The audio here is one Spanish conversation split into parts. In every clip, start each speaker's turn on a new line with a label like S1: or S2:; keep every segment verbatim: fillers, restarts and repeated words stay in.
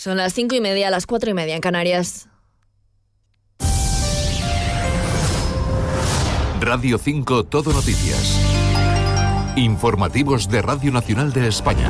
S1: Son las cinco y media, las cuatro y media en Canarias.
S2: Radio cinco Todo Noticias. Informativos de Radio Nacional de España.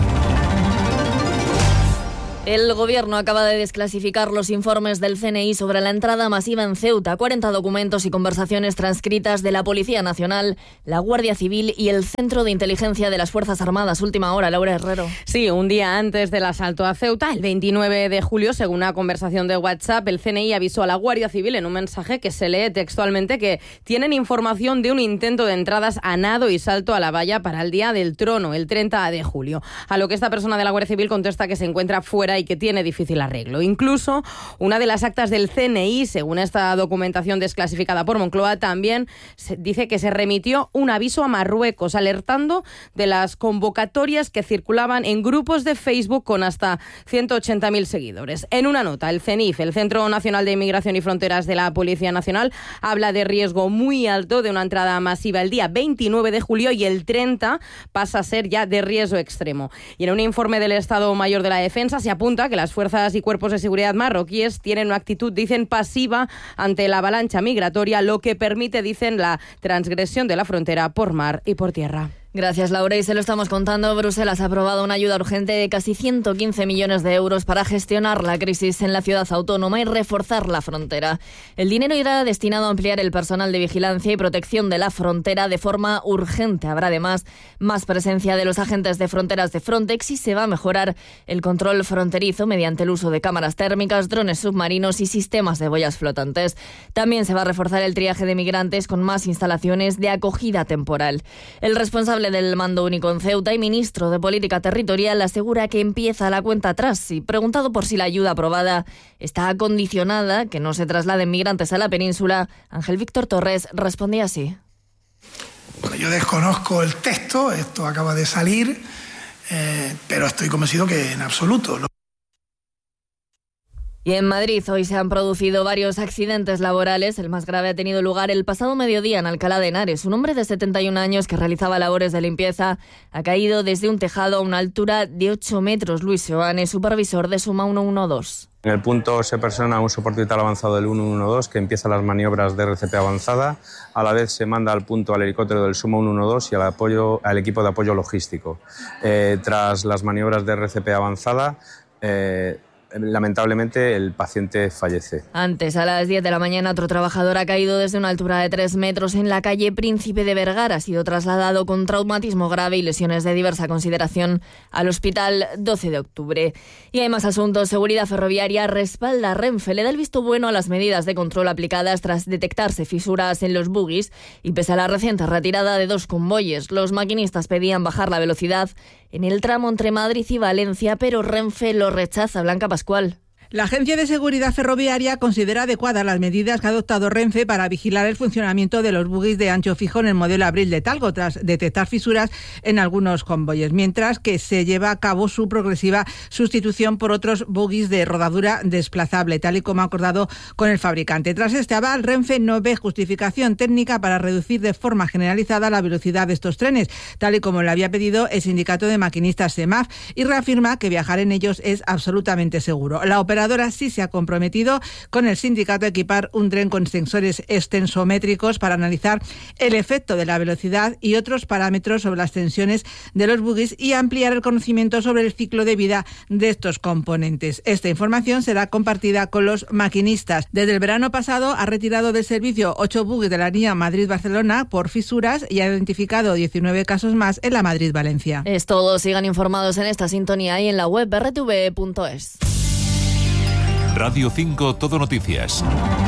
S1: El Gobierno acaba de desclasificar los informes del C N I sobre la entrada masiva en Ceuta, cuarenta documentos y conversaciones transcritas de la Policía Nacional, la Guardia Civil y el Centro de Inteligencia de las Fuerzas Armadas. Última hora, Laura Herrero.
S3: Sí, un día antes del asalto a Ceuta, el veintinueve de julio, según una conversación de WhatsApp, el C N I avisó a la Guardia Civil en un mensaje que se lee textualmente que tienen información de un intento de entradas a nado y salto a la valla para el Día del Trono, el treinta de julio. A lo que esta persona de la Guardia Civil contesta que se encuentra fuera y que tiene difícil arreglo. Incluso una de las actas del C N I, según esta documentación desclasificada por Moncloa, también se dice que se remitió un aviso a Marruecos alertando de las convocatorias que circulaban en grupos de Facebook con hasta ciento ochenta mil seguidores. En una nota, el CENIF, el Centro Nacional de Inmigración y Fronteras de la Policía Nacional, habla de riesgo muy alto de una entrada masiva el día veintinueve de julio y el treinta pasa a ser ya de riesgo extremo. Y en un informe del Estado Mayor de la Defensa se apunta que las fuerzas y cuerpos de seguridad marroquíes tienen una actitud, dicen, pasiva ante la avalancha migratoria, lo que permite, dicen, la transgresión de la frontera por mar y por tierra.
S1: Gracias, Laura. Y se lo estamos contando. Bruselas ha aprobado una ayuda urgente de casi ciento quince millones de euros para gestionar la crisis en la ciudad autónoma y reforzar la frontera. El dinero irá destinado a ampliar el personal de vigilancia y protección de la frontera de forma urgente. Habrá además más presencia de los agentes de fronteras de Frontex y se va a mejorar el control fronterizo mediante el uso de cámaras térmicas, drones submarinos y sistemas de boyas flotantes. También se va a reforzar el triaje de migrantes con más instalaciones de acogida temporal. El responsable del Mando Único en Ceuta y ministro de Política Territorial asegura que empieza la cuenta atrás y, preguntado por si la ayuda aprobada está condicionada que no se trasladen migrantes a la península, Ángel Víctor Torres respondía así.
S4: Bueno, yo desconozco el texto, esto acaba de salir, eh, pero estoy convencido que en absoluto no.
S1: Y en Madrid hoy se han producido varios accidentes laborales. El más grave ha tenido lugar el pasado mediodía en Alcalá de Henares. Un hombre de setenta y un años que realizaba labores de limpieza ha caído desde un tejado a una altura de ocho metros. Luis Seoane, supervisor de Suma ciento doce.
S5: En el punto se persona un soporte vital avanzado del ciento doce que empieza las maniobras de R C P avanzada. A la vez se manda al punto al helicóptero del Suma ciento doce y al, apoyo, al equipo de apoyo logístico. Eh, tras las maniobras de R C P avanzada, eh, lamentablemente el paciente fallece.
S1: Antes, a las diez de la mañana, otro trabajador ha caído desde una altura de tres metros en la calle Príncipe de Vergara. Ha sido trasladado con traumatismo grave y lesiones de diversa consideración al hospital doce de octubre. Y hay más asuntos. Seguridad Ferroviaria respalda a Renfe. Le da el visto bueno a las medidas de control aplicadas tras detectarse fisuras en los buguis y pese a la reciente retirada de dos convoyes. Los maquinistas pedían bajar la velocidad en el tramo entre Madrid y Valencia, pero Renfe lo rechaza. Blanca Pascual.
S6: La Agencia de Seguridad Ferroviaria considera adecuadas las medidas que ha adoptado Renfe para vigilar el funcionamiento de los buguis de ancho fijo en el modelo Abril de Talgo, tras detectar fisuras en algunos convoyes, mientras que se lleva a cabo su progresiva sustitución por otros buguis de rodadura desplazable, tal y como ha acordado con el fabricante. Tras este aval, Renfe no ve justificación técnica para reducir de forma generalizada la velocidad de estos trenes, tal y como le había pedido el sindicato de maquinistas SEMAF, y reafirma que viajar en ellos es absolutamente seguro. La operación La operadora sí se ha comprometido con el sindicato a equipar un tren con sensores extensométricos para analizar el efecto de la velocidad y otros parámetros sobre las tensiones de los buguis y ampliar el conocimiento sobre el ciclo de vida de estos componentes. Esta información será compartida con los maquinistas. Desde el verano pasado ha retirado del servicio ocho buguis de la línea Madrid-Barcelona por fisuras y ha identificado diecinueve casos más en la Madrid-Valencia.
S1: Es todo. Sigan informados en esta sintonía y en la web erre te ve punto es.
S2: Radio cinco Todo Noticias.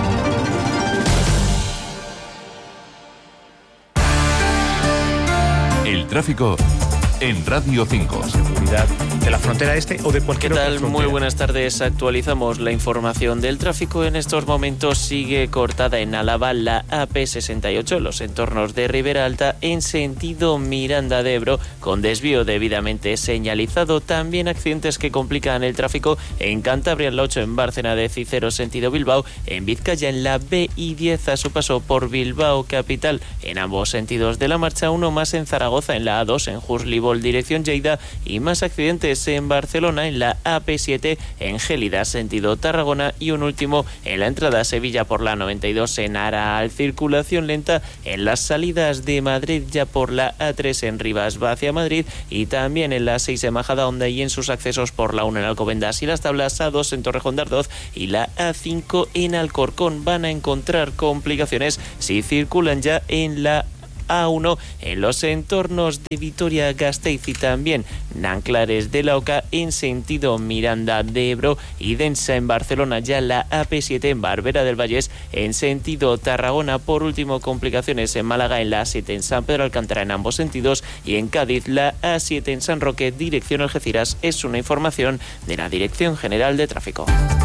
S2: El tráfico en Radio cinco.
S7: Seguridad de la frontera este o de cualquier otra frontera.
S8: Muy buenas tardes. Actualizamos la información del tráfico. En estos momentos sigue cortada en Álava la A P sesenta y ocho en los entornos de Ribera Alta en sentido Miranda de Ebro, con desvío debidamente señalizado. También accidentes que complican el tráfico en Cantabria, en la ocho en Bárcena de Cicero sentido Bilbao, en Vizcaya en la B I diez a su paso por Bilbao capital en ambos sentidos de la marcha, uno más en Zaragoza en la A dos en Jurs-Libor Trébol dirección Lleida y más accidentes en Barcelona en la A P siete en Gélida sentido Tarragona y un último en la entrada a Sevilla por la noventa y dos en Aral. Circulación lenta en las salidas de Madrid ya por la A tres en Rivas va hacia Madrid y también en la seis en Majadahonda y en sus accesos por la uno en Alcobendas y las tablas A dos en Torrejón de Ardoz y la A cinco en Alcorcón. Van a encontrar complicaciones si circulan ya en la A uno en los entornos de Vitoria-Gasteiz y también Nanclares de la Oca en sentido Miranda de Ebro y densa en Barcelona ya la A P siete en Barbera del Vallés en sentido Tarragona. Por último, complicaciones en Málaga en la A siete en San Pedro Alcántara en ambos sentidos y en Cádiz la A siete en San Roque dirección Algeciras. Es una información de la Dirección General de Tráfico.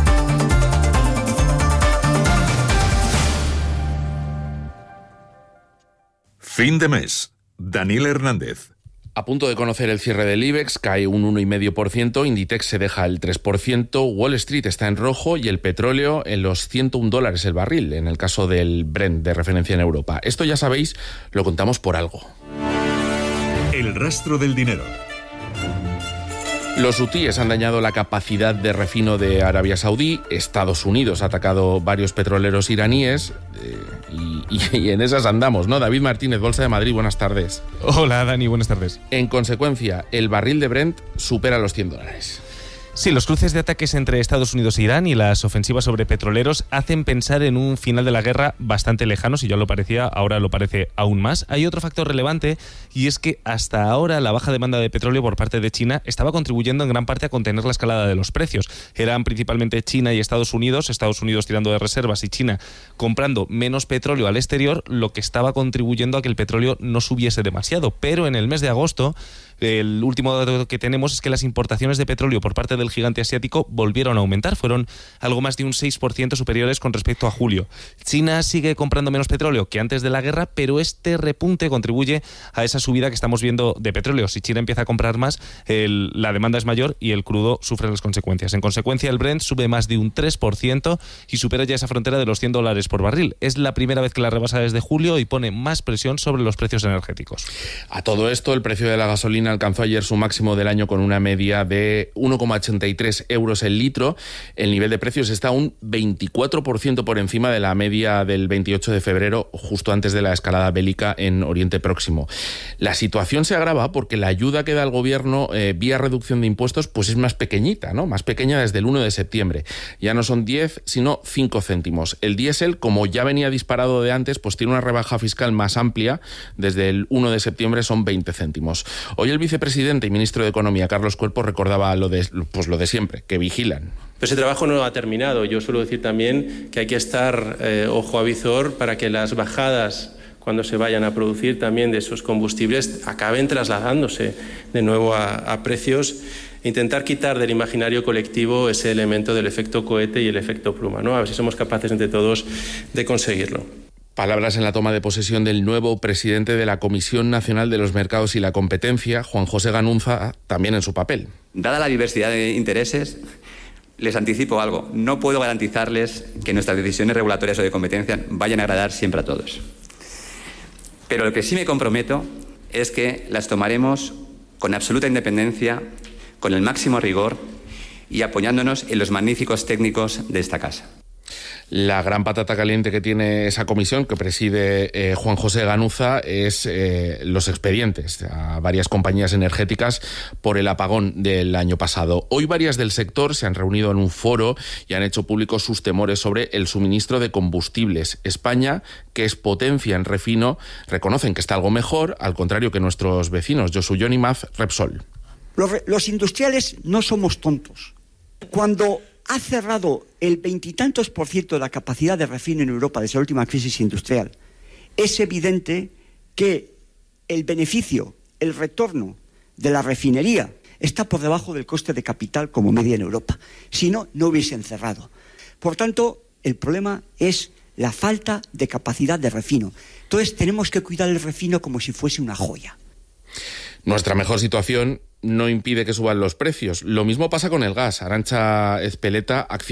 S2: Fin de mes. Daniel Hernández.
S9: A punto de conocer el cierre del IBEX, cae un uno coma cinco por ciento, Inditex se deja el tres por ciento, Wall Street está en rojo y el petróleo en los ciento un dólares el barril, en el caso del Brent de referencia en Europa. Esto ya sabéis, lo contamos por algo.
S2: El rastro del dinero.
S9: Los hutíes han dañado la capacidad de refino de Arabia Saudí, Estados Unidos ha atacado varios petroleros iraníes eh, y, y, y en esas andamos, ¿no? David Martínez, Bolsa de Madrid, buenas tardes.
S10: Hola Dani, buenas tardes.
S9: En consecuencia, el barril de Brent supera los cien dólares.
S10: Sí, los cruces de ataques entre Estados Unidos e Irán y las ofensivas sobre petroleros hacen pensar en un final de la guerra bastante lejano. Si ya lo parecía, ahora lo parece aún más. Hay otro factor relevante y es que hasta ahora la baja demanda de petróleo por parte de China estaba contribuyendo en gran parte a contener la escalada de los precios. Eran principalmente China y Estados Unidos, Estados Unidos tirando de reservas y China comprando menos petróleo al exterior, lo que estaba contribuyendo a que el petróleo no subiese demasiado. Pero en el mes de agosto, el último dato que tenemos es que las importaciones de petróleo por parte del gigante asiático volvieron a aumentar. Fueron algo más de un seis por ciento superiores con respecto a julio. China sigue comprando menos petróleo que antes de la guerra, pero este repunte contribuye a esa subida que estamos viendo de petróleo. Si China empieza a comprar más, el, la demanda es mayor y el crudo sufre las consecuencias. En consecuencia, el Brent sube más de un tres por ciento y supera ya esa frontera de los cien dólares por barril. Es la primera vez que la rebasa desde julio y pone más presión sobre los precios energéticos.
S9: A todo esto, el precio de la gasolina alcanzó ayer su máximo del año con una media de uno coma ochenta y tres euros el litro. El nivel de precios está un veinticuatro por ciento por encima de la media del veintiocho de febrero, justo antes de la escalada bélica en Oriente Próximo. La situación se agrava porque la ayuda que da el gobierno eh, vía reducción de impuestos pues es más pequeñita, ¿no? Más pequeña desde el uno de septiembre. Ya no son diez, sino cinco céntimos. El diésel, como ya venía disparado de antes, pues tiene una rebaja fiscal más amplia. Desde el uno de septiembre son veinte céntimos. Hoy el vicepresidente y ministro de Economía, Carlos Cuerpo, recordaba lo de, pues lo de siempre, que vigilan.
S11: Pero ese trabajo no ha terminado. Yo suelo decir también que hay que estar eh, ojo a visor para que las bajadas, cuando se vayan a producir también de esos combustibles, acaben trasladándose de nuevo a, a precios. Intentar quitar del imaginario colectivo ese elemento del efecto cohete y el efecto pluma, ¿no? A ver si somos capaces entre todos de conseguirlo.
S9: Palabras en la toma de posesión del nuevo presidente de la Comisión Nacional de los Mercados y la Competencia, Juan José Ganunza, también en su papel.
S12: Dada la diversidad de intereses, les anticipo algo. No puedo garantizarles que nuestras decisiones regulatorias o de competencia vayan a agradar siempre a todos. Pero lo que sí me comprometo es que las tomaremos con absoluta independencia, con el máximo rigor y apoyándonos en los magníficos técnicos de esta casa.
S9: La gran patata caliente que tiene esa comisión que preside eh, Juan José Ganuza es eh, los expedientes a varias compañías energéticas por el apagón del año pasado. Hoy varias del sector se han reunido en un foro y han hecho públicos sus temores sobre el suministro de combustibles. España, que es potencia en refino, reconocen que está algo mejor, al contrario que nuestros vecinos Josu Jon y Maz Repsol.
S13: Los, los industriales no somos tontos. Cuando ha cerrado el veintitantos por ciento de la capacidad de refino en Europa desde la última crisis industrial, es evidente que el beneficio, el retorno de la refinería está por debajo del coste de capital como media en Europa. Si no, no hubiesen cerrado. Por tanto, el problema es la falta de capacidad de refino. Entonces tenemos que cuidar el refino como si fuese una joya.
S9: Nuestra mejor situación no impide que suban los precios. Lo mismo pasa con el gas. Arantxa Ezpeleta, Acciona.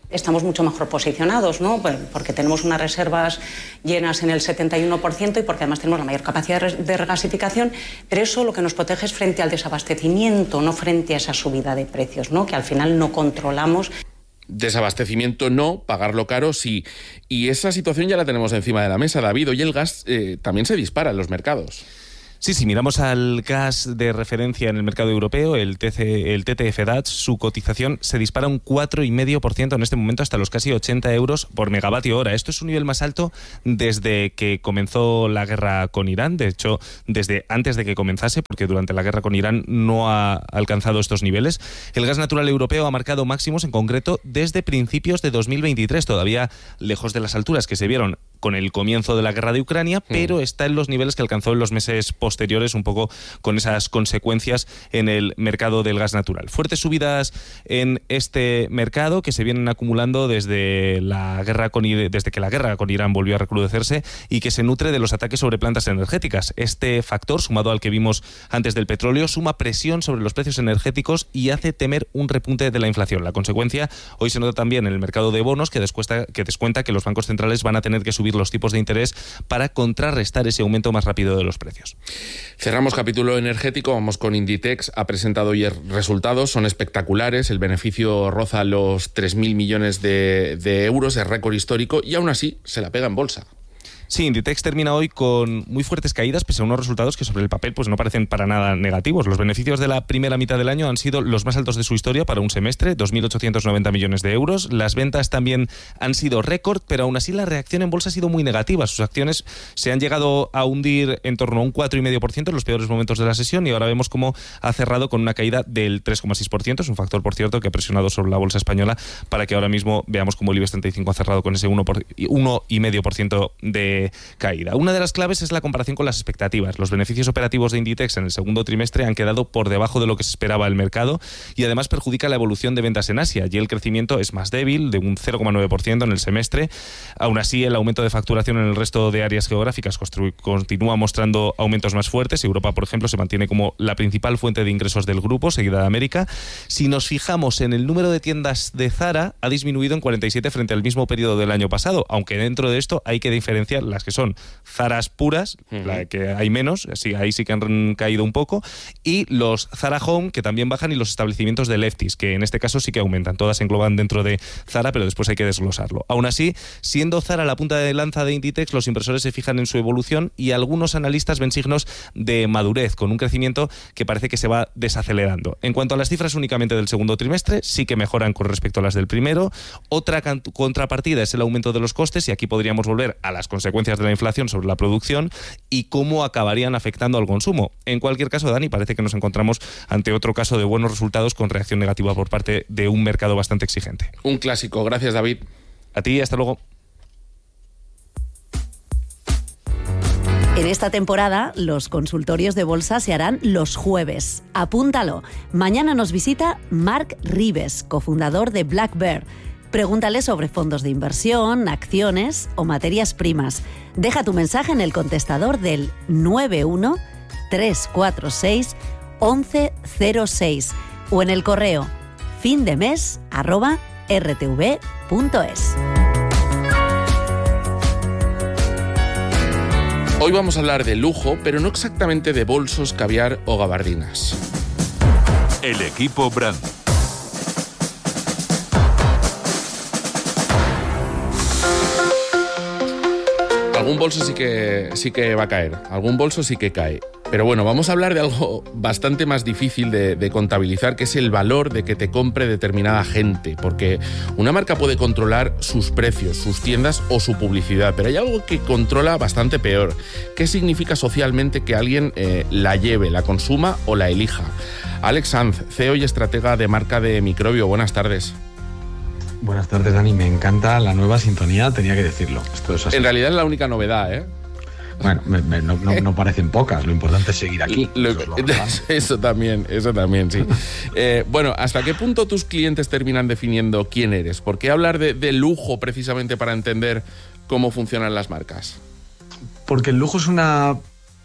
S14: Estamos mucho mejor posicionados, ¿no? Porque tenemos unas reservas llenas en el setenta y uno por ciento y porque además tenemos la mayor capacidad de regasificación, pero eso lo que nos protege es frente al desabastecimiento, no frente a esa subida de precios, ¿no? Que al final no controlamos.
S9: Desabastecimiento no, pagarlo caro sí. Y esa situación ya la tenemos encima de la mesa, David. Hoy el gas eh, también se dispara en los mercados.
S10: Sí, si miramos al gas de referencia en el mercado europeo, el, T C, el T T F DAX, su cotización se dispara un cuatro coma cinco por ciento en este momento hasta los casi ochenta euros por megavatio hora. Esto es un nivel más alto desde que comenzó la guerra con Irán, de hecho, desde antes de que comenzase, porque durante la guerra con Irán no ha alcanzado estos niveles. El gas natural europeo ha marcado máximos, en concreto, desde principios de dos mil veintitrés, todavía lejos de las alturas que se vieron con el comienzo de la guerra de Ucrania, pero está en los niveles que alcanzó en los meses posteriores, un poco con esas consecuencias en el mercado del gas natural. Fuertes subidas en este mercado que se vienen acumulando desde la guerra con desde que la guerra con Irán volvió a recrudecerse y que se nutre de los ataques sobre plantas energéticas. Este factor, sumado al que vimos antes del petróleo, suma presión sobre los precios energéticos y hace temer un repunte de la inflación. La consecuencia hoy se nota también en el mercado de bonos, que descuenta que, descuenta que los bancos centrales van a tener que subir los tipos de interés para contrarrestar ese aumento más rápido de los precios.
S9: Cerramos capítulo energético, vamos con Inditex. Ha presentado hoy resultados, son espectaculares, el beneficio roza los tres mil millones de, de euros, es récord histórico y aún así se la pega en bolsa.
S10: Sí, Inditex termina hoy con muy fuertes caídas, pese a unos resultados que sobre el papel pues no parecen para nada negativos. Los beneficios de la primera mitad del año han sido los más altos de su historia para un semestre, dos mil ochocientos noventa millones de euros. Las ventas también han sido récord, pero aún así la reacción en bolsa ha sido muy negativa. Sus acciones se han llegado a hundir en torno a un cuatro coma cinco por ciento en los peores momentos de la sesión y ahora vemos cómo ha cerrado con una caída del tres coma seis por ciento. Es un factor, por cierto, que ha presionado sobre la bolsa española para que ahora mismo veamos cómo el IBEX treinta y cinco ha cerrado con ese uno coma cinco por ciento de caída. Una de las claves es la comparación con las expectativas. Los beneficios operativos de Inditex en el segundo trimestre han quedado por debajo de lo que se esperaba el mercado y además perjudica la evolución de ventas en Asia. Allí el crecimiento es más débil, de un cero coma nueve por ciento en el semestre. Aún así, el aumento de facturación en el resto de áreas geográficas continúa mostrando aumentos más fuertes. Europa, por ejemplo, se mantiene como la principal fuente de ingresos del grupo, seguida de América. Si nos fijamos en el número de tiendas de Zara, ha disminuido en cuarenta y siete frente al mismo periodo del año pasado, aunque dentro de esto hay que diferenciar las que son Zaras puras, uh-huh. la que hay menos, sí, ahí sí que han caído un poco, y los Zara Home, que también bajan, y los establecimientos de Lefties, que en este caso sí que aumentan. Todas se engloban dentro de Zara, pero después hay que desglosarlo. Aún así, siendo Zara la punta de lanza de Inditex, los inversores se fijan en su evolución y algunos analistas ven signos de madurez, con un crecimiento que parece que se va desacelerando. En cuanto a las cifras únicamente del segundo trimestre, sí que mejoran con respecto a las del primero. Otra contrapartida es el aumento de los costes, y aquí podríamos volver a las consecuencias de la inflación sobre la producción y cómo acabarían afectando al consumo. En cualquier caso, Dani, parece que nos encontramos ante otro caso de buenos resultados con reacción negativa por parte de un mercado bastante exigente.
S9: Un clásico. Gracias, David.
S10: A ti, hasta luego.
S15: En esta temporada, los consultorios de bolsa se harán los jueves. Apúntalo. Mañana nos visita Marc Ribes, cofundador de Black Bear. Pregúntale sobre fondos de inversión, acciones o materias primas. Deja tu mensaje en el contestador del nueve uno tres cuatro seis once cero seis o en el correo findemes arroba r t v punto es.
S9: Hoy vamos a hablar de lujo, pero no exactamente de bolsos, caviar o gabardinas.
S2: El equipo Brand.
S9: Algún bolso sí que, sí que va a caer, algún bolso sí que cae. Pero bueno, vamos a hablar de algo bastante más difícil de, de contabilizar, que es el valor de que te compre determinada gente, porque una marca puede controlar sus precios, sus tiendas o su publicidad, pero hay algo que controla bastante peor. ¿Qué significa socialmente que alguien eh, la lleve, la consuma o la elija? Alex Sanz, C E O y estratega de marca de Microbio, buenas tardes.
S16: Buenas tardes, Dani. Me encanta la nueva sintonía, tenía que decirlo. Esto es así.
S9: En realidad es la única novedad, ¿eh?
S16: Bueno, me, me, no, no, no parecen pocas, lo importante es seguir aquí.
S9: Lo, eso, es eso también, eso también, sí. eh, bueno, ¿hasta qué punto tus clientes terminan definiendo quién eres? ¿Por qué hablar de, de lujo precisamente para entender cómo funcionan las marcas?
S16: Porque el lujo es una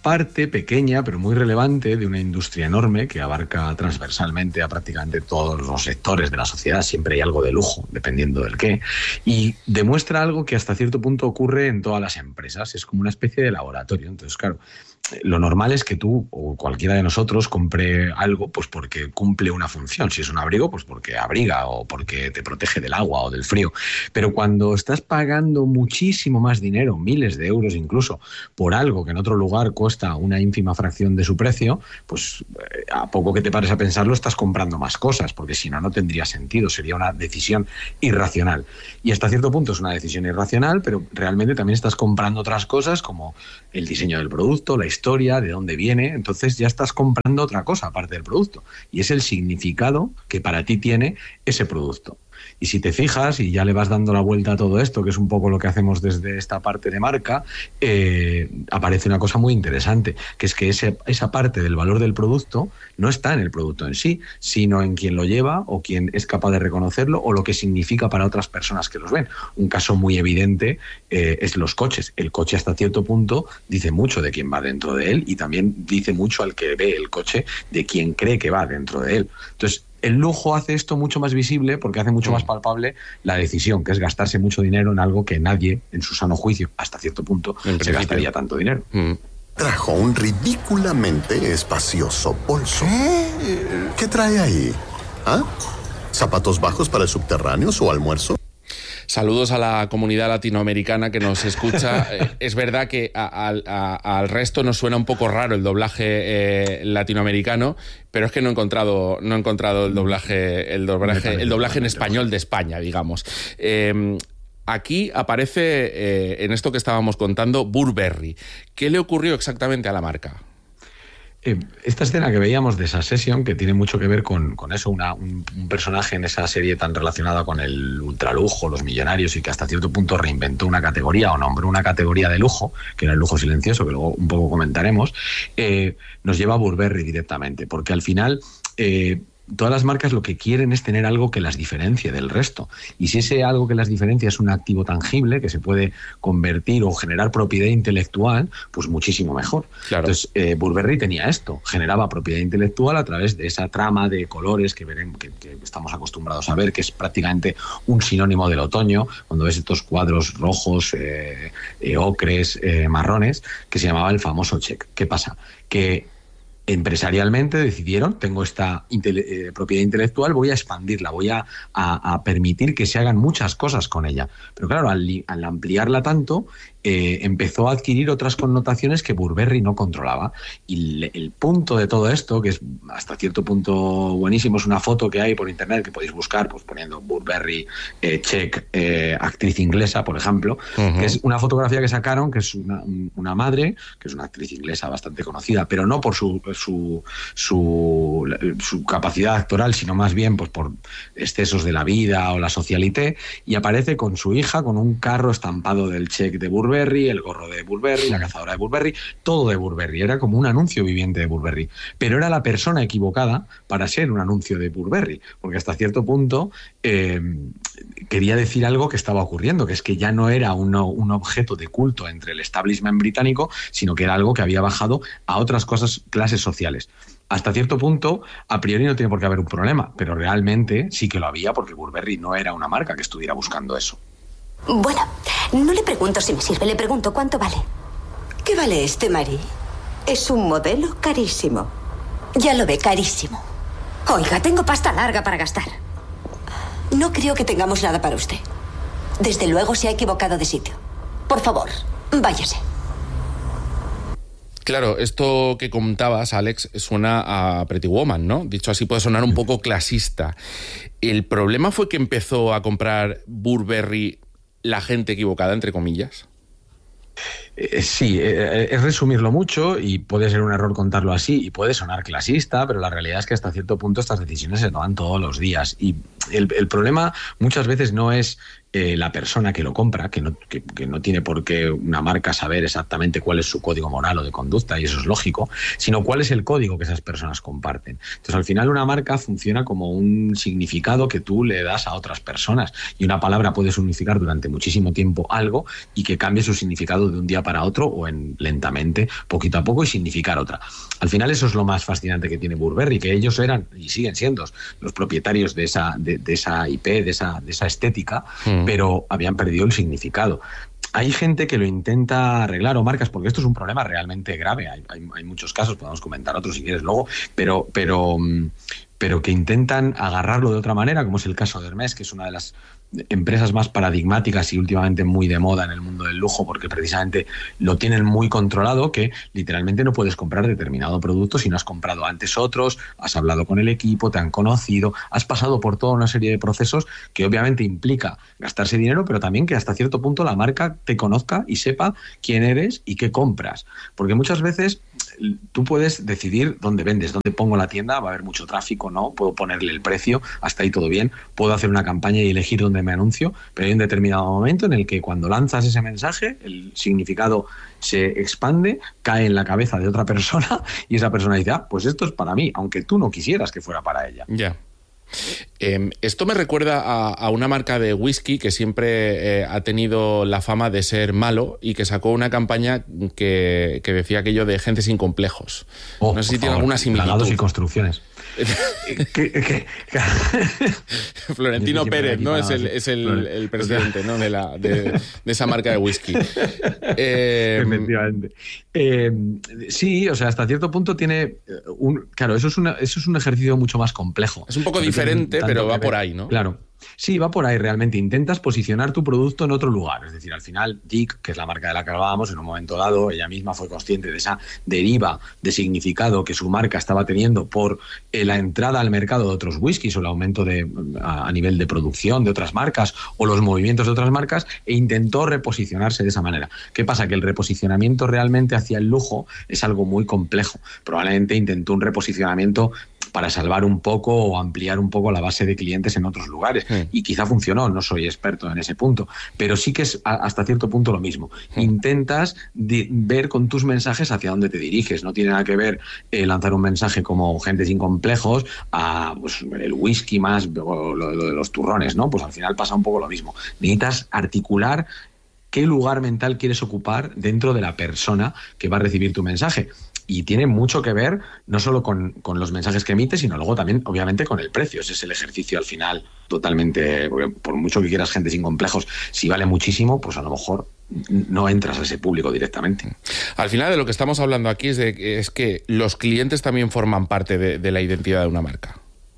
S16: parte pequeña, pero muy relevante, de una industria enorme que abarca transversalmente a prácticamente todos los sectores de la sociedad. Siempre hay algo de lujo, dependiendo del qué, y demuestra algo que hasta cierto punto ocurre en todas las empresas. Es como una especie de laboratorio. Entonces, claro, lo normal es que tú o cualquiera de nosotros compre algo pues porque cumple una función. Si es un abrigo, pues porque abriga o porque te protege del agua o del frío. Pero cuando estás pagando muchísimo más dinero, miles de euros incluso, por algo que en otro lugar cuesta una ínfima fracción de su precio, pues a poco que te pares a pensarlo estás comprando más cosas, porque si no, no tendría sentido. Sería una decisión irracional. Y hasta cierto punto es una decisión irracional, pero realmente también estás comprando otras cosas como el diseño del producto, la historia, de dónde viene. Entonces ya estás comprando otra cosa aparte del producto, y es el significado que para ti tiene ese producto. Y si te fijas, y ya le vas dando la vuelta a todo esto, que es un poco lo que hacemos desde esta parte de marca, eh, aparece una cosa muy interesante, que es que ese, esa parte del valor del producto no está en el producto en sí, sino en quien lo lleva o quien es capaz de reconocerlo o lo que significa para otras personas que los ven. Un caso muy evidente eh, es los coches. El coche hasta cierto punto dice mucho de quién va dentro de él, y también dice mucho al que ve el coche de quién cree que va dentro de él. Entonces, el lujo hace esto mucho más visible porque hace mucho más palpable la decisión, que es gastarse mucho dinero en algo que nadie, en su sano juicio, hasta cierto punto, se gastaría tanto dinero.
S17: Mm. Trajo un ridículamente espacioso bolso. ¿Qué? ¿Qué trae ahí? ¿Ah? ¿Zapatos bajos para el subterráneo, su almuerzo?
S9: Saludos a la comunidad latinoamericana que nos escucha. Es verdad que a, a, al resto nos suena un poco raro el doblaje eh, latinoamericano, pero es que no he encontrado, no he encontrado el doblaje, el doblaje, el doblaje en español de España, digamos. Eh, aquí aparece, eh, en esto que estábamos contando, Burberry. ¿Qué le ocurrió exactamente a la marca?
S16: Eh, esta escena que veíamos de Succession, que tiene mucho que ver con, con eso, una, un, un personaje en esa serie tan relacionada con el ultralujo, los millonarios, y que hasta cierto punto reinventó una categoría o nombró una categoría de lujo, que era el lujo silencioso, que luego un poco comentaremos, eh, nos lleva a Burberry directamente, porque al final... Eh, todas las marcas lo que quieren es tener algo que las diferencie del resto. Y si ese algo que las diferencia es un activo tangible que se puede convertir o generar propiedad intelectual, pues muchísimo mejor. Claro. Entonces, eh, Burberry tenía esto, generaba propiedad intelectual a través de esa trama de colores que, veremos, que, que estamos acostumbrados a ver, que es prácticamente un sinónimo del otoño, cuando ves estos cuadros rojos, eh, eh, ocres, eh, marrones, que se llamaba el famoso check. ¿Qué pasa? Que empresarialmente decidieron, tengo esta intele- eh, propiedad intelectual, voy a expandirla, voy a, a, a permitir que se hagan muchas cosas con ella. Pero claro, al, al ampliarla tanto, eh, empezó a adquirir otras connotaciones que Burberry no controlaba. Y le, el punto de todo esto, que es hasta cierto punto buenísimo, es una foto que hay por internet que podéis buscar, pues poniendo Burberry, eh, check, eh, actriz inglesa, por ejemplo, uh-huh. que es una fotografía que sacaron, que es una, una madre, que es una actriz inglesa bastante conocida, pero no por su Su, su, su capacidad actoral, sino más bien pues por excesos de la vida o la socialité, y aparece con su hija con un carro estampado del check de Burberry, el gorro de Burberry, la cazadora de Burberry, todo de Burberry. Era como un anuncio viviente de Burberry, pero era la persona equivocada para ser un anuncio de Burberry, porque hasta cierto punto eh, quería decir algo que estaba ocurriendo, que es que ya no era un, un objeto de culto entre el establishment británico, sino que era algo que había bajado a otras cosas, clases sociales. Hasta cierto punto, a priori no tiene por qué haber un problema, pero realmente sí que lo había, porque Burberry no era una marca que estuviera buscando eso.
S18: Bueno, no le pregunto si me sirve, le pregunto cuánto vale. ¿Qué vale este, Marie? Es un modelo carísimo. Ya lo ve, carísimo. Oiga, tengo pasta larga para gastar. No creo que tengamos nada para usted. Desde luego se ha equivocado de sitio. Por favor, váyase.
S9: Claro, esto que contabas, Alex, suena a Pretty Woman, ¿no? Dicho así, puede sonar un poco clasista. ¿El problema fue que empezó a comprar Burberry la gente equivocada, entre comillas?
S16: Eh, sí, eh, es resumirlo mucho y puede ser un error contarlo así y puede sonar clasista, pero la realidad es que hasta cierto punto estas decisiones se toman todos los días y el, el problema muchas veces no es eh, la persona que lo compra, que no, que, que no tiene por qué una marca saber exactamente cuál es su código moral o de conducta, y eso es lógico, sino cuál es el código que esas personas comparten. Entonces, al final, una marca funciona como un significado que tú le das a otras personas, y una palabra puede significar durante muchísimo tiempo algo y que cambie su significado de un día para otro o en, lentamente, poquito a poco, y significar otra. Al final, eso es lo más fascinante que tiene Burberry, que ellos eran y siguen siendo los propietarios de esa, de, de esa I P, de esa, de esa estética, mm. pero habían perdido el significado. Hay gente que lo intenta arreglar, o marcas, porque esto es un problema realmente grave. Hay, hay, hay muchos casos, podemos comentar otros si quieres luego, pero, pero, pero que intentan agarrarlo de otra manera, como es el caso de Hermès, que es una de las empresas más paradigmáticas y últimamente muy de moda en el mundo del lujo, porque precisamente lo tienen muy controlado, que literalmente no puedes comprar determinado producto si no has comprado antes otros, has hablado con el equipo, te han conocido, has pasado por toda una serie de procesos que obviamente implica gastarse dinero, pero también que hasta cierto punto la marca te conozca y sepa quién eres y qué compras. Porque muchas veces tú puedes decidir dónde vendes, dónde pongo la tienda, va a haber mucho tráfico, no, puedo ponerle el precio, hasta ahí todo bien, puedo hacer una campaña y elegir dónde me anuncio, pero hay un determinado momento en el que cuando lanzas ese mensaje, el significado se expande, cae en la cabeza de otra persona y esa persona dice, ah, pues esto es para mí, aunque tú no quisieras que fuera para ella.
S9: Ya. Yeah. Eh, esto me recuerda a, a una marca de whisky que siempre eh, ha tenido la fama de ser malo y que sacó una campaña que, que decía aquello de gente sin complejos.
S16: Oh,
S9: no sé si tiene
S16: favor,
S9: alguna similitud.
S16: Plagados y construcciones.
S9: ¿Qué, qué? Florentino Pérez, ¿no? Es el, es el, el presidente, ¿no? de, la, de, de esa marca de whisky.
S16: Eh, Efectivamente. Eh, sí, o sea, hasta cierto punto tiene un... Claro, eso es, una, eso es un ejercicio mucho más complejo.
S9: Es un poco diferente, pero va por ahí, ¿no?
S16: Claro. Sí, va por ahí realmente. Intentas posicionar tu producto en otro lugar. Es decir, al final, J I C, que es la marca de la que hablábamos, en un momento dado, ella misma fue consciente de esa deriva de significado que su marca estaba teniendo por eh, la entrada al mercado de otros whiskies o el aumento de, a, a nivel de producción de otras marcas o los movimientos de otras marcas, e intentó reposicionarse de esa manera. ¿Qué pasa? Que el reposicionamiento realmente hacia el lujo es algo muy complejo. Probablemente intentó un reposicionamiento para salvar un poco o ampliar un poco la base de clientes en otros lugares. Sí. Y quizá funcionó, no soy experto en ese punto, pero sí que es hasta cierto punto lo mismo. Sí. Intentas de ver con tus mensajes hacia dónde te diriges. No tiene nada que ver eh, lanzar un mensaje como gente sin complejos a pues, el whisky más o lo, lo de los turrones, ¿no? Pues al final pasa un poco lo mismo. Necesitas articular qué lugar mental quieres ocupar dentro de la persona que va a recibir tu mensaje. Y tiene mucho que ver no solo con, con los mensajes que emites, sino luego también, obviamente, con el precio. Ese es el ejercicio al final totalmente, porque por mucho que quieras gente sin complejos, si vale muchísimo, pues a lo mejor no entras a ese público directamente.
S9: Al final de lo que estamos hablando aquí es, de, es que los clientes también forman parte de, de la identidad de una marca.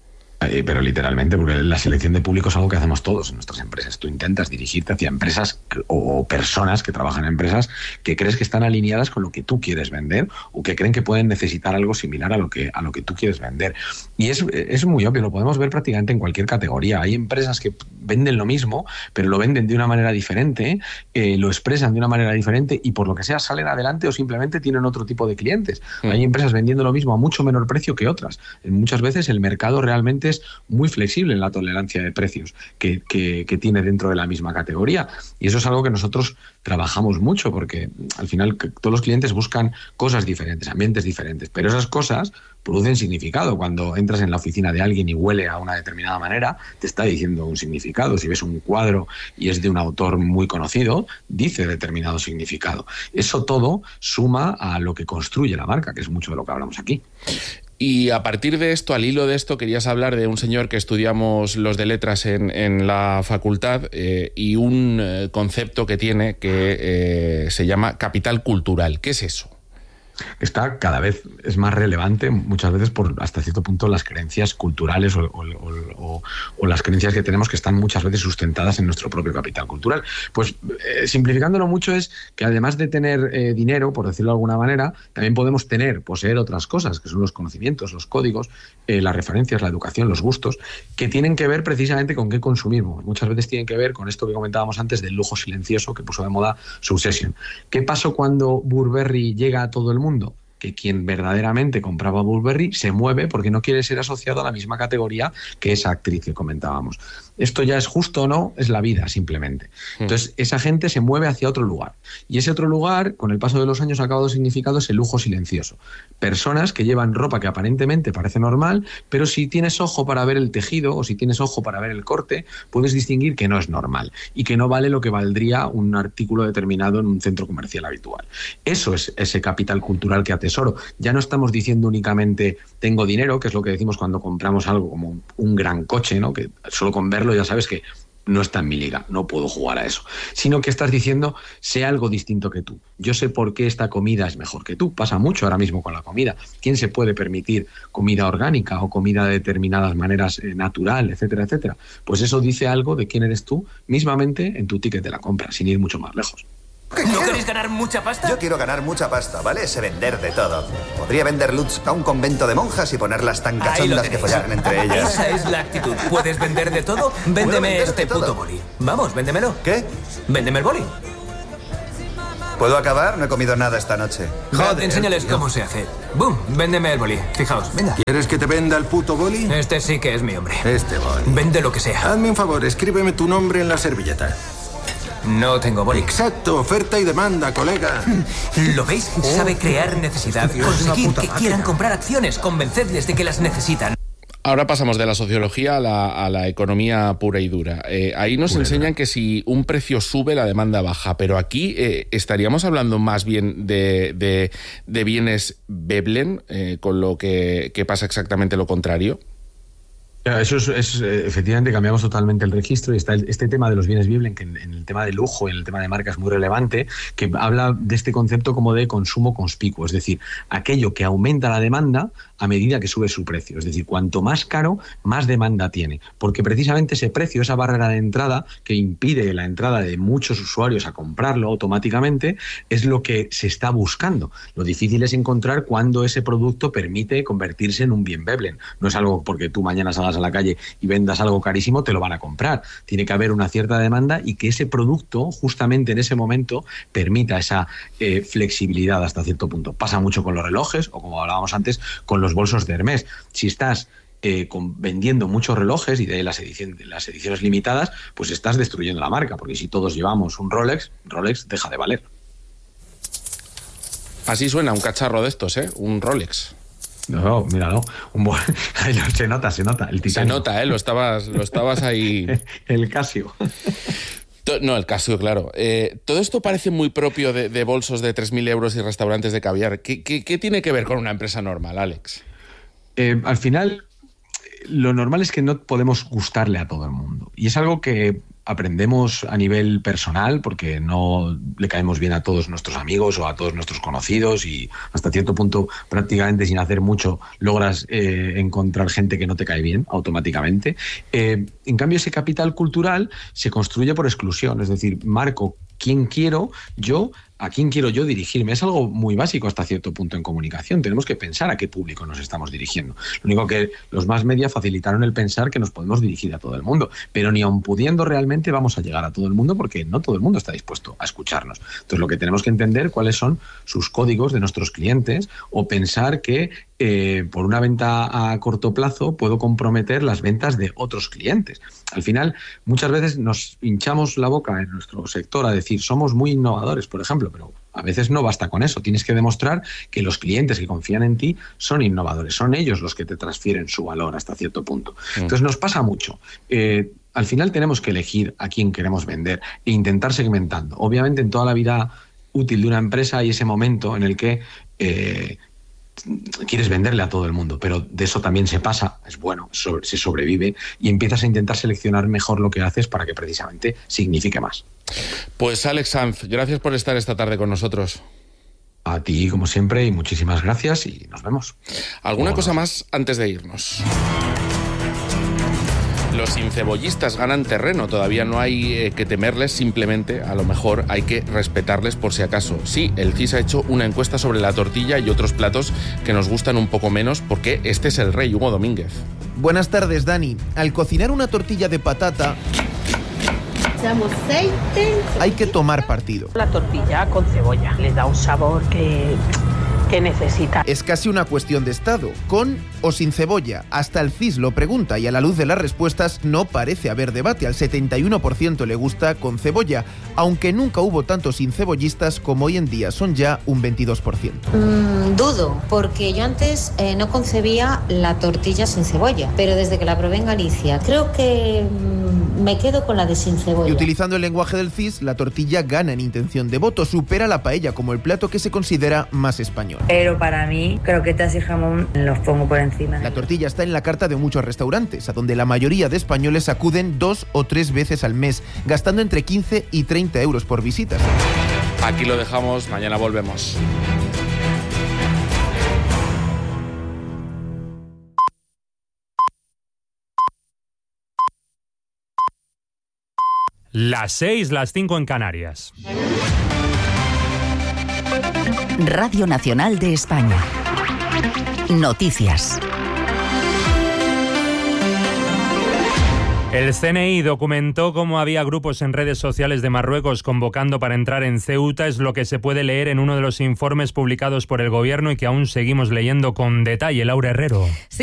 S16: Pero literalmente, porque la selección de público es algo que hacemos todos en nuestras empresas. Tú intentas dirigirte hacia empresas o personas que trabajan en empresas que crees que están alineadas con lo que tú quieres vender o que creen que pueden necesitar algo similar a lo que, a lo que tú quieres vender. Y es, es muy obvio, lo podemos ver prácticamente en cualquier categoría. Hay empresas que venden lo mismo, pero lo venden de una manera diferente, eh, lo expresan de una manera diferente y por lo que sea salen adelante o simplemente tienen otro tipo de clientes. Mm. Hay empresas vendiendo lo mismo a mucho menor precio que otras. Muchas veces el mercado realmente es muy flexible en la tolerancia de precios que, que, que tiene dentro de la misma categoría, y eso es algo que nosotros trabajamos mucho, porque al final todos los clientes buscan cosas diferentes, ambientes diferentes, pero esas cosas producen significado. Cuando entras en la oficina de alguien y huele a una determinada manera, te está diciendo un significado. Si ves un cuadro y es de un autor muy conocido, dice determinado significado. Eso todo suma a lo que construye la marca, que es mucho de lo que hablamos aquí.
S9: Y a partir de esto, al hilo de esto, querías hablar de un señor que estudiamos los de letras en, en la facultad eh, y un eh, concepto que tiene que eh, se llama capital cultural. ¿Qué es eso?
S16: Está cada vez es más relevante, muchas veces por hasta cierto punto las creencias culturales o, o, o, o las creencias que tenemos, que están muchas veces sustentadas en nuestro propio capital cultural. Pues eh, simplificándolo mucho es que además de tener eh, dinero, por decirlo de alguna manera, también podemos tener, poseer otras cosas, que son los conocimientos, los códigos, eh, las referencias, la educación, los gustos, que tienen que ver precisamente con qué consumimos. Muchas veces tienen que ver con esto que comentábamos antes del lujo silencioso que puso de moda Succession. ¿Qué pasó cuando Burberry llega a todo el mundo? mundo, que quien verdaderamente compraba Burberry se mueve porque no quiere ser asociado a la misma categoría que esa actriz que comentábamos. Esto ya es justo o no, es la vida simplemente. Entonces esa gente se mueve hacia otro lugar y ese otro lugar con el paso de los años ha acabado significando ese lujo silencioso. Personas que llevan ropa que aparentemente parece normal, pero si tienes ojo para ver el tejido o si tienes ojo para ver el corte, puedes distinguir que no es normal y que no vale lo que valdría un artículo determinado en un centro comercial habitual. Eso es ese capital cultural que atesoro. Ya no estamos diciendo únicamente tengo dinero, que es lo que decimos cuando compramos algo como un gran coche, ¿no? Que solo con verlo ya sabes que no está en mi liga, no puedo jugar a eso. Sino que estás diciendo, sé algo distinto que tú. Yo sé por qué esta comida es mejor que tú. Pasa mucho ahora mismo con la comida. ¿Quién se puede permitir comida orgánica o comida de determinadas maneras eh, natural, etcétera, etcétera? Pues eso dice algo de quién eres tú, mismamente en tu ticket de la compra, sin ir mucho más lejos.
S19: ¿No queréis ganar mucha pasta?
S20: Yo quiero ganar mucha pasta, ¿vale? Sé vender de todo. Podría vender Lutz a un convento de monjas y ponerlas tan cachondas que follaran entre ellas.
S19: Esa es la actitud. ¿Puedes vender de todo? Véndeme este puto boli. Vamos, véndemelo.
S20: ¿Qué?
S19: Véndeme el boli.
S20: ¿Puedo acabar? No he comido nada esta noche.
S19: Joder, enséñales cómo se hace. ¡Bum! Véndeme el boli. Fijaos, venga.
S21: ¿Quieres que te venda el puto boli?
S19: Este sí que es mi hombre.
S21: Este boli.
S19: Vende lo que sea.
S21: Hazme un favor, escríbeme tu nombre en la servilleta.
S19: No tengo boli.
S21: Exacto, oferta y demanda, colega.
S19: ¿Lo veis? Sabe crear necesidad, conseguir que quieran comprar acciones, convencerles de que las necesitan.
S9: Ahora pasamos de la sociología a la, a la economía pura y dura. Eh, ahí nos Pura enseñan que si un precio sube, la demanda baja, pero aquí eh, estaríamos hablando más bien de, de, de bienes Veblen, eh, con lo que, que pasa exactamente lo contrario.
S16: Eso es, es, efectivamente cambiamos totalmente el registro y está el, este tema de los bienes Veblen, que en, en el tema de lujo y en el tema de marca es muy relevante, que habla de este concepto como de consumo conspicuo, es decir, aquello que aumenta la demanda a medida que sube su precio, es decir, cuanto más caro, más demanda tiene, porque precisamente ese precio, esa barrera de entrada que impide la entrada de muchos usuarios a comprarlo automáticamente, es lo que se está buscando. Lo difícil es encontrar cuándo ese producto permite convertirse en un bien Veblen. No es algo porque tú mañana salgas a la calle y vendas algo carísimo, te lo van a comprar. Tiene que haber una cierta demanda y que ese producto, justamente en ese momento, permita esa eh, flexibilidad hasta cierto punto. Pasa mucho con los relojes o, como hablábamos antes, con los bolsos de Hermès. Si estás eh, con, vendiendo muchos relojes y de las, edición, las ediciones limitadas, pues estás destruyendo la marca, porque si todos llevamos un Rolex, Rolex deja de valer.
S9: Así suena un cacharro de estos, ¿eh? Un Rolex.
S16: No, míralo. Un bo... se nota, se nota. El
S9: se nota, ¿eh? Lo estabas, lo estabas ahí.
S16: El Casio.
S9: No, el Casio, claro. Eh, todo esto parece muy propio de, de bolsos de tres mil euros y restaurantes de caviar. ¿Qué, qué, qué tiene que ver con una empresa normal, Alex?
S16: Eh, al final, lo normal es que no podemos gustarle a todo el mundo. Y es algo que aprendemos a nivel personal porque no le caemos bien a todos nuestros amigos o a todos nuestros conocidos y hasta cierto punto prácticamente sin hacer mucho logras eh, encontrar gente que no te cae bien automáticamente. Eh, en cambio, ese capital cultural se construye por exclusión, es decir, marco quién quiero yo, a quién quiero yo dirigirme. Es algo muy básico hasta cierto punto en comunicación. Tenemos que pensar a qué público nos estamos dirigiendo. Lo único que los más media facilitaron el pensar que nos podemos dirigir a todo el mundo, pero ni aun pudiendo realmente vamos a llegar a todo el mundo porque no todo el mundo está dispuesto a escucharnos. Entonces lo que tenemos que entender cuáles son sus códigos de nuestros clientes o pensar que eh, por una venta a corto plazo puedo comprometer las ventas de otros clientes. Al final muchas veces nos hinchamos la boca en nuestro sector a decir somos muy innovadores, por ejemplo, pero a veces no basta con eso. Tienes que demostrar que los clientes que confían en ti son innovadores, son ellos los que te transfieren su valor hasta cierto punto. Entonces nos pasa mucho. Eh, al final tenemos que elegir a quién queremos vender e intentar segmentando. Obviamente en toda la vida útil de una empresa hay ese momento en el que eh, quieres venderle a todo el mundo, pero de eso también se pasa, es bueno, sobre, se sobrevive y empiezas a intentar seleccionar mejor lo que haces para que precisamente signifique más.
S9: Pues Alex Sanz, gracias por estar esta tarde con nosotros.
S16: A ti, como siempre, y muchísimas gracias y nos vemos.
S9: ¿Alguna
S16: bueno.
S9: cosa más antes de irnos? Los incebollistas ganan terreno, todavía no hay eh, que temerles, simplemente a lo mejor hay que respetarles por si acaso. Sí, el C I S ha hecho una encuesta sobre la tortilla y otros platos que nos gustan un poco menos porque este es el rey, Hugo Domínguez.
S22: Buenas tardes, Dani. Al cocinar una tortilla de patata
S23: echamos aceite.
S22: Hay que tomar partido.
S23: La tortilla con cebolla le da un sabor que
S3: que necesita.
S22: Es casi una cuestión de estado, con o sin cebolla. Hasta el C I S lo pregunta y a la luz de las respuestas no parece haber debate. Al setenta y uno por ciento le gusta con cebolla, aunque nunca hubo tantos sin cebollistas como hoy en día, son ya un veintidós por ciento.
S4: Mm, dudo, porque yo antes eh, no concebía la tortilla sin cebolla, pero desde que la probé en Galicia, creo que mm, me quedo con la de sin cebolla.
S22: Y utilizando el lenguaje del C I S, la tortilla gana en intención de voto, supera la paella como el plato que se considera más español.
S4: Pero para mí, croquetas y jamón los pongo por encima.
S22: La tortilla está en la carta de muchos restaurantes, a donde la mayoría de españoles acuden dos o tres veces al mes, gastando entre quince y treinta euros por visitas.
S9: Aquí lo dejamos, mañana volvemos.
S5: Las seis, las cinco en Canarias.
S15: Radio Nacional de España. Noticias.
S5: El C N I documentó cómo había grupos en redes sociales de Marruecos convocando para entrar en Ceuta. Es lo que se puede leer en uno de los informes publicados por el Gobierno y que aún seguimos leyendo con detalle. Laura Herrero.